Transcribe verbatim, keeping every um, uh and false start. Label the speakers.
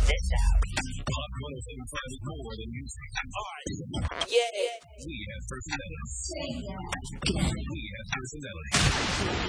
Speaker 1: this out.
Speaker 2: Rock one oh seven point five is more than music. All right.
Speaker 1: Yeah.
Speaker 2: We have personality. We have personality.